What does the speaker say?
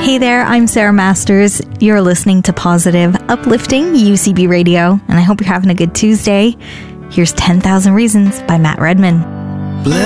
Hey there, I'm Sarah Masters. You're listening to Positive, Uplifting UCB Radio, and I hope you're having a good Tuesday. Here's 10,000 Reasons by Matt Redman.